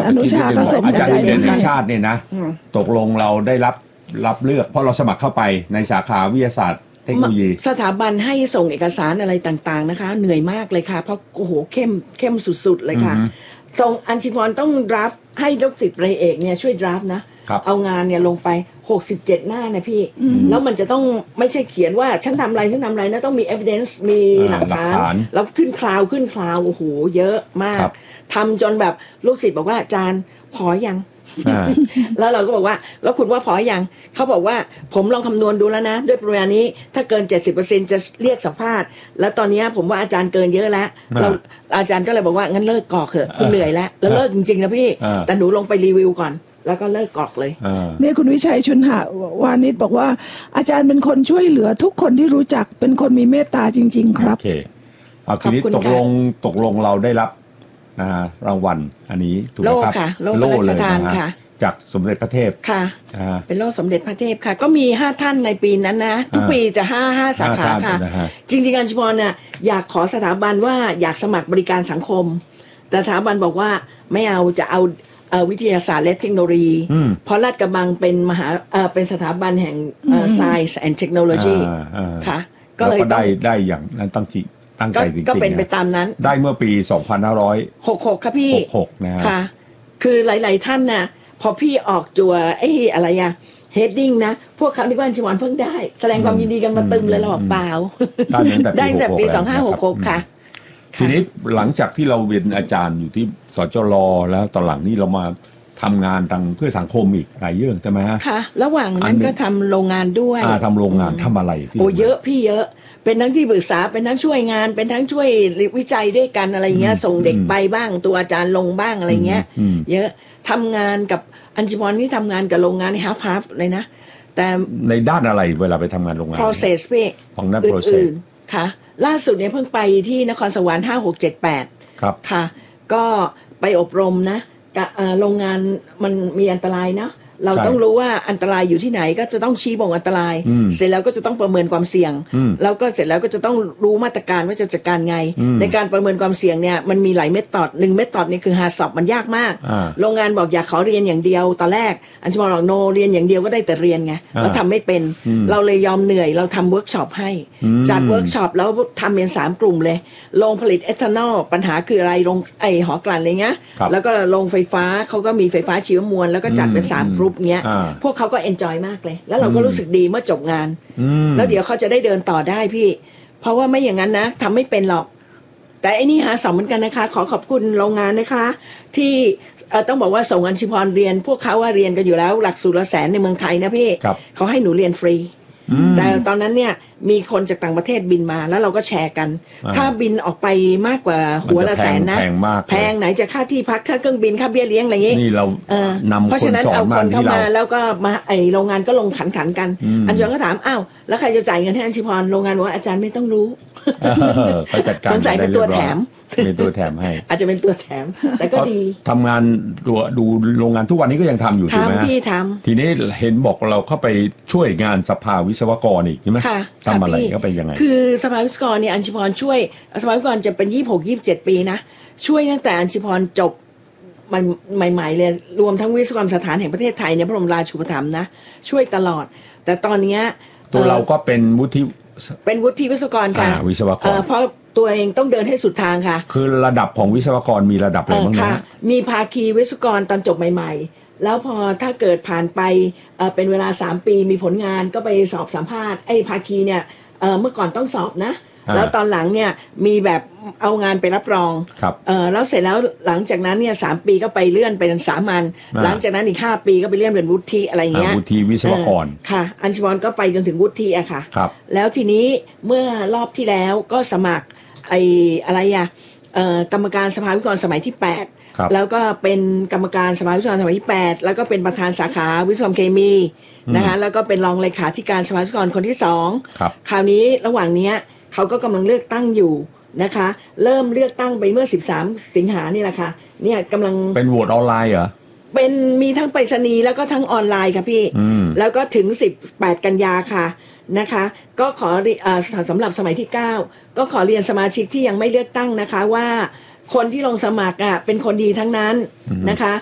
อนุชาก็ส่งอาจารย์ใจเรียนให้ชาติเนี่ยนะตกลงเราได้รับเลือกเพราะเราสมัครเข้าไปในสาขาวิทยาศาสตร์เทคโนโลยีสถาบันให้ส่งเอกสารอะไรต่างๆนะคะเหนื่อยมากเลยค่ะเพราะโอ้โหเข้มสุดๆเลยค่ะส่งอัญชิพรต้องดราฟให้ลูกศิษย์ปริญญาเอกเนี่ยช่วยดราฟนะเอางานเนี่ยลงไป67หน้านะพี่แล้วมันจะต้องไม่ใช่เขียนว่าฉันทำอะไรนะต้องมี evidence มีหลักฐานแล้วขึ้นคลาวโอ้โหเยอะมากทำจนแบบลูกศิษย์บอกว่าอาจารย์พอยังแล้วเราก็บอกว่าแล้วคุณว่าพอยังเขาบอกว่าผมลองคำนวณดูแล้วนะด้วยปริมาณนี้ถ้าเกิน 70% จะเรียกสัมภาษณ์แล้วตอนนี้ผมว่าอาจารย์เกินเยอะแล้วเราอาจารย์ก็เลยบอกว่างั้นเลิกกรอกเถอะคุณเหนื่อยแล้วเลิกจริงๆนะพี่แต่หนูลงไปรีวิวก่อนแล้วก็เลิกกรอกเลยเนี่ยคุณวิชัยชุนหาวานิชบอกว่าอาจารย์เป็นคนช่วยเหลือทุกคนที่รู้จักเป็นคนมีเมตตาจริงๆครับโอเคเอาทีนี้ตกลงเราได้รับรางวัลอันนี้ถูกไหมครับโล่เลยนะจากสมเด็จพระเทพค่ะเป็นโล่สมเด็จพระเทพค่ะก็มี5ท่านในปีนั้นนะทุกปีจะ5สาขาค่ะจริงๆอัญชิพรเนี่ยอยากขอสถาบันว่าอยากสมัครบริการสังคมแต่สถาบันบอกว่าไม่เอาจะเอาวิทยาศาสตร์และเทคโนโลยีเพราะลาดกระบังเป็นเป็นสถาบันแห่ง Science and Technology ค่ะก็เลยได้อย่างนั้นตั้งใจจริงๆก็เป็นไปตามนั้นได้เมื่อปี2566 ค่ะพี่ 66นะค่ะคือหลายๆท่านน่ะพอพี่ออกจัวอะไรอะheading นะพวกเขาที่ว่าอัญชิพรเพิ่งได้แสดงความยินดีกันมาตึมเลยเราบอกเปล่าได้แต่ปี2566ค่ะทีนี้หลังจากที่เราเรียนอาจารย์อยู่ที่สจร.แล้วตอนหลังนี้เรามาทำงานทางเพื่อสังคมอีกหลายเรื่องใช่ไหมฮะค่ะระหว่างนั้นก็ทำโรงงานด้วยทำโรงงานทำอะไรโอ้เยอะพี่เยอะเป็นทั้งที่ปรึกษาเป็นทั้งช่วยงานเป็นทั้งช่วยวิจัยด้วยกันอะไรเงี้ยส่งเด็กไปบ้างตัวอาจารย์ลงบ้างอะไรเงี้ยเยอะทำงานกับอัญชิพรนี่ทำงานกับโรงงานฮาร์ฟเลยนะแต่ในด้านอะไรเวลาไปทำงานโรงงาน process พี่ของด้าน process ค่ะล่าสุดเนี่ยเพิ่งไปที่นครสวรรค์5678 ครับค่ะก็ไปอบรมนะโรงงานมันมีอันตรายนะเราต้องรู้ว่าอันตรายอยู่ที่ไหนก็จะต้องชี้บ่งอันตรายเสร็จแล้วก็จะต้องประเมินความเสี่ยงแล้วก็เสร็จแล้วก็จะต้องรู้มาตรการว่าจะจัดการไงในการประเมินความเสี่ยงเนี่ยมันมีหลายเมธอด1เมธอดนี่คือหาสอบมันยากมากโรงงานบอกอยากขอเรียนอย่างเดียวตอนแรกอันจะบอกโนเรียนอย่างเดียวก็ได้แต่เรียนไงแล้วทำไม่เป็นเราเลยยอมเหนื่อยเราทำเวิร์กช็อปให้จัดเวิร์กช็อปแล้วทำเป็น3กลุ่มเลยโรงผลิตเอทานอลปัญหาคืออะไรโรงหอกลั่นอะไรเงี้ยแล้วก็โรงไฟฟ้าเขาก็มีไฟฟ้าชีวมวลแล้วก็จัดเป็น3กลุ่มเงี้ยพวกเขาก็เอนจอยมากเลยแล้วเราก็รู้สึกดีเมื่อจบงานแล้วเดี๋ยวเขาจะได้เดินต่อได้พี่เพราะว่าไม่อย่างนั้นนะทำไม่เป็นหรอกแต่ไอ้นี่หาสอบเหมือนกันนะคะขอขอบคุณโรงงานนะคะที่ต้องบอกว่าส่งอัญชิพรเรียนพวกเขาว่าเรียนกันอยู่แล้วหลักสูตรละแสนในเมืองไทยนะพี่เขาให้หนูเรียนฟรีแต่ตอนนั้นเนี่ยมีคนจากต่างประเทศบินมาแล้วเราก็แชร์กันถ้าบินออกไปมากกว่าหัวละแสนนะแพงไหนจะค่าที่พักค่าเครื่องบินค่าเบี้ยเลี้ยงอะไรอย่างงี้นี่เราเพราะฉะนั้นเอาคนเข้ามาแล้วก็มาโรงงานก็ลงขันกันอัญชิพรก็ถามอ้าวแล้วใครจะจ่ายเงินให้อัญชิพรโรงงานบอกว่าอาจารย์ไม่ต้องรู้สงสัยเป็นตัวแถมเป็นตัวแถมให้อาจจะเป็นตัวแถมแต่ก็ดีทำงานดูโรงงานทุกวันนี้ก็ยังทำอยู่ใช่ไหมพี่ทำทีนี้เห็นบอกเราเข้าไปช่วยงานสภาวิศวกรอีกใช่ไหมทำอะไรก็ไปยังไงคือสภาวิศวกรเนี่ยอัญชิพรช่วยสภาวิศวกรจะเป็น26-27 ปีนะช่วยตั้งแต่อัญชิพรจบใหม่ๆเลยรวมทั้งวิศวกรรมสถานแห่งประเทศไทยในพระบรมราชูปถัมภ์นะช่วยตลอดแต่ตอนนี้ตัวเราก็เป็นวุฒิวิศวกรค่ะวิศวกรเพราะตัวเองต้องเดินให้สุดทางค่ะคือระดับของวิศวกรมีระดับอะไรบ้างนะมีภาคีวิศวกรตอนจบใหม่ๆแล้วพอถ้าเกิดผ่านไปเป็นเวลา3 ปีมีผลงานก็ไปสอบสัมภาษณ์ภาคีเนี่ยเมื่อก่อนต้องสอบนะแล้วตอนหลังเนี่ยมีแบบเอางานไปรับรองแล้วเสร็จแล้วหลังจากนั้นเนี่ย3 ปีก็ไปเลื่อนเป็นสามัญหลังจากนั้นอีก5 ปีก็ไปเลื่อนเป็นวุฒิอะไรเงี้ยวุฒิวิศวกรค่ะอัญชิพรก็ไปจนถึงวุฒิอะค่ะแล้วทีนี้เมื่อรอบที่แล้วก็สมัครอะไรอะกรรมการสภาวิศวกรสมัยที่8แล้วก็เป็นกรรมการสภาวิศวกรสมัยที่8แล้วก็เป็นประธานสาขาวิศวกรรมเคมีนะคะแล้วก็เป็นรองเลขาธิการสภาวิศวกรคนที่2คราวนี้ระหว่างนี้เขาก็กำลังเลือกตั้งอยู่นะคะเริ่มเลือกตั้งไปเมื่อ13 สิงหานี่แหละค่ะเนี่ยกำลังเป็นโหวตออนไลน์เหรอเป็นมีทั้งไปรษณีย์แล้วก็ทั้งออนไลน์ค่ะพี่แล้วก็ถึง18 กันยาค่ะนะคะก็ขอสำหรับสมัยที่9ก็ขอเรียนสมาชิกที่ยังไม่เลือกตั้งนะคะว่าคนที่ลงสมัครเป็นคนดีทั้งนั้นนะคะ